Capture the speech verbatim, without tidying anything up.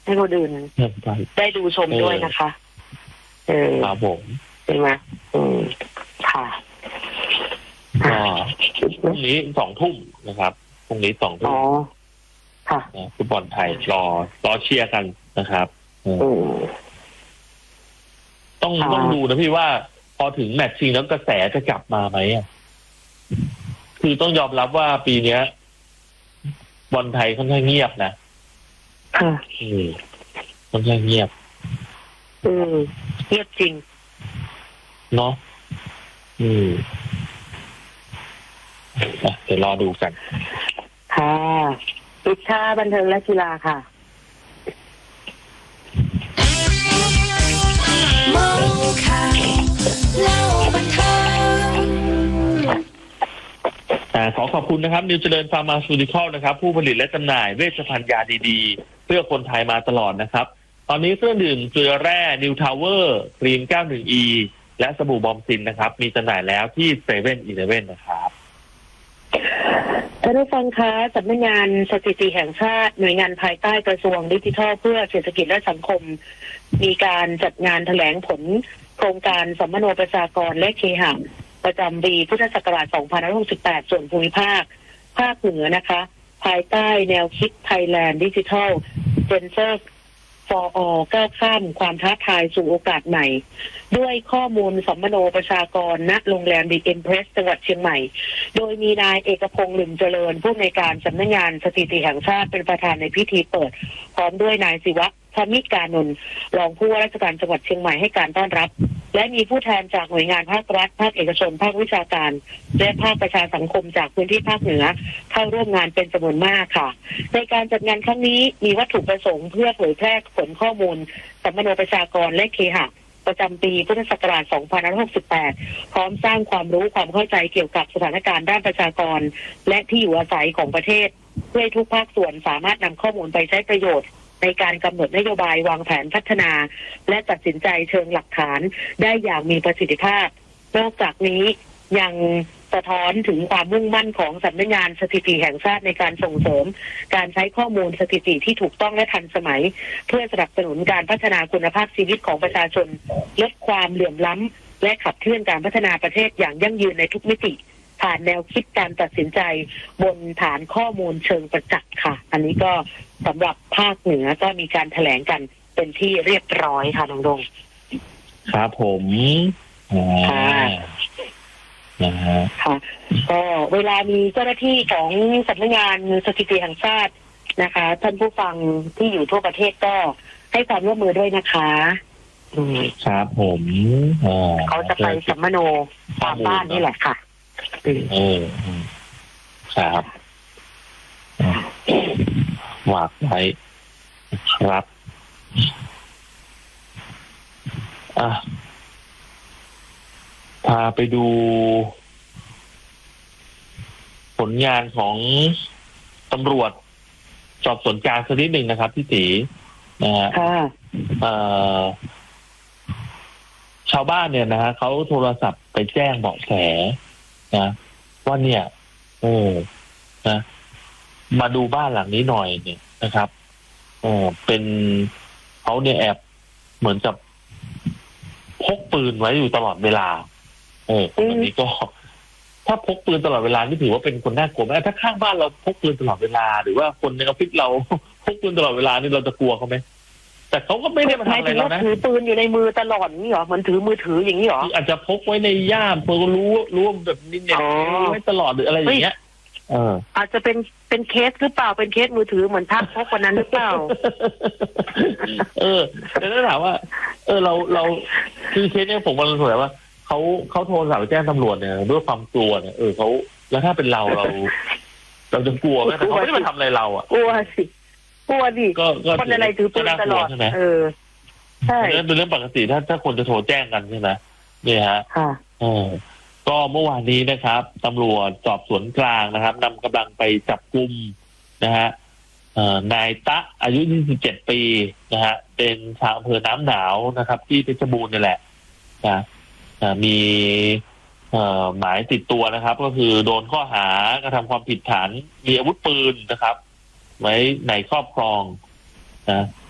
ให้คนอื่นได้ดูชมด้วยนะคะเออครับผมใช่ไหมอืมค่ะก็พรุ่งนี้สองทุ่มนะครับพรุ่งนี้สองทุ่มอ๋อค่ะฟุตบอลไทยรอรอเชียร์กันนะครับต้องต้องดูนะพี่ว่าพอถึงแมตช์ชิงแล้วกระแสจะกลับมาไหมอ่ะคือต้องยอมรับว่าปีเนี้ยบอลไทยค่อนข้างเงียบนะค่ะอืมค่อนข้างเงียบอืมเงียบจริงเนาะอืมเดี๋ยวรอดูกันค่ะปิดท่าบันเทิงและกีฬาค่ะเมาข่าวเล่าบันเทิงขอขอบคุณนะครับนิวเจริญฟาร์มาซูติคอลนะครับผู้ผลิตและจำหน่ายเวชภัณฑ์ยาดีๆเพื่อคนไทยมาตลอดนะครับตอนนี้เครื่องดื่มเกลือแร่นิวทาวเวอร์ครีม เก้าสิบเอ็ด อี และสบู่บอมซินนะครับมีจำหน่ายแล้วที่เซเว่นอีเลฟเว่นนะครับท่านผู้ฟังคะสำนักงานสถิติแห่งชาติหน่วยงานภายใต้กระทรวงดิจิทัลเพื่อเศรษฐกิจและสังคมมีการจัดงานแถลงผลโครงการสัมมโนประชากรและเคหะประจำปีพุทธศักราช สองพันห้าร้อยหกสิบแปด ส่วนภูมิภาคภาคเหนือนะคะภายใต้แนวคิด Thailand Digital Center for All ก้าวข้ามความท้าทายสู่โอกาสใหม่ด้วยข้อมูลสัมมโนประชากรณโรงแรมดีเอ็มเพรสจังหวัดเชียงใหม่โดยมีนายเอกพงษ์หลึมเจริญผู้อำนวยการสำนักงานสถิติแห่งชาติเป็นประธานในพิธีเปิดพร้อมด้วยนายศิวะธมิกานนท์รองผู้ว่าราชการจังหวัดเชียงใหม่ให้การต้อนรับและมีผู้แทนจากหน่วยงานภาครัฐภาคเอกชนภาควิชาการและภาคประชาสังคมจากพื้นที่ภาคเหนือเข้าร่วมงานเป็นจำนวนมากค่ะในการจัดงานครั้งนี้มีวัตถุประสงค์เพื่อเผยแพร่ผลข้อมูลสัมมโนประชากรและเคหะประจำปีพุทธศักราช สองพันห้าร้อยหกสิบแปด พร้อมสร้างความรู้ความเข้าใจเกี่ยวกับสถานการณ์ด้านประชากรและที่อยู่อาศัยของประเทศเพื่อให้ทุกภาคส่วนสามารถนำข้อมูลไปใช้ประโยชน์ในการกำหนดนโยบายวางแผนพัฒนาและตัดสินใจเชิงหลักฐานได้อย่างมีประสิทธิภาพนอกจากนี้ยังสะท้อนถึงความมุ่งมั่นของสำนักงานสถิติแห่งชาติในการส่งเสริมการใช้ข้อมูลสถิติที่ถูกต้องและทันสมัยเพื่อสนับสนุนการพัฒนาคุณภาพชีวิตของประชาชนลดความเหลื่อมล้ำและขับเคลื่อนการพัฒนาประเทศอย่างยั่งยืนในทุกมิติผ่านแนวคิดการตัดสินใจบนฐานข้อมูลเชิงประจักษ์ค่ะอันนี้ก็สำหรับภาคเหนือก็มีการแถลงกันเป็นที่เรียบร้อยค่ะน้องดงครับผมค่ะนะฮะค่ะก็เวลามีเจ้าหน้าที่ของสำนักงานสถิติแห่งชาตินะคะท่านผู้ฟังที่อยู่ทั่วประเทศก็ให้ความร่วมมือด้วยนะคะครับผมเขาจะไปสัมมโนตามบ้านนี่แหละค่ะเออครับฝากไว้ครับอ่ะพาไปดูผลงานของตำรวจสอบสวนกลางสักนิดหนึ่งนะครับพี่ตีนะฮะชาวบ้านเนี่ยนะฮะเขาโทรศัพท์ไปแจ้งเบาะแสนะว่าเนี่ยโอ้นะมาดูบ้านหลังนี้หน่อยเนี่ยนะครับโอ้เป็นเขาเนี่ยแอบเหมือนกับพกปืนไว้อยู่ตลอดเวลาเอออันนี้ก็ถ้าพกปืนตลอดเวลานี่ถือว่าเป็นคนน่ากลัวไหมถ้าข้างบ้านเราพกปืนตลอดเวลาหรือว่าคนในออฟฟิศเราพกปืนตลอดเวลานี่เราจะกลัวเขาไหมแต่เขาก็ไม่ได้มาทำอะไรเรานะถือปืนอยู่ในมือตลอดนี่หรอเหมือนถือมือถืออย่างนี้หรออาจจะพกไว้ในย่ามเพื่อรู้รู้แบบนี้เนี่ยไว้ตลอดหรืออะไรอย่างเงี้ยเอออาจจะเป็นเป็นเคสหรือเปล่าเป็นเคสมือถือเหมือนทักพกคนนั้นหรือเปล่าเออแต่ถ้าถามว่าเออเราเราคือเคสเนี้ยผมว่าเราสงสัยว่าเขาเขาโทรศัพท์แจ้งตำรวจเนี่ยด้วยความกลัวเนี่ยเออเขาแล้วถ้าเป็นเราเราเราจะกลัวไหมแต่เขาไม่ได้มาทำอะไรเราอ่ะกลัวสิกลัวดิคนอะไรถือปืนตลอดเออใช่เป็นเรื่องปกติถ้าถ้าคนจะโทรแจ้งกันใช่ไหมเนี่ยฮะค่ะเออก็เมื่อวานนี้นะครับตำรวจสอบสวนกลางนะครับนำกำลังไปจับกุมนะฮะนายตะอายุยี่สิบเจ็ดปีนะฮะเป็นชาวอำเภอน้ำหนาวนะครับที่เพชรบูรณ์นี่แหละนะมีหมายติดตัวนะครับก็คือโดนข้อหากระทำความผิดฐานมีอาวุธปืนนะครับไว้ในครอบครองนะ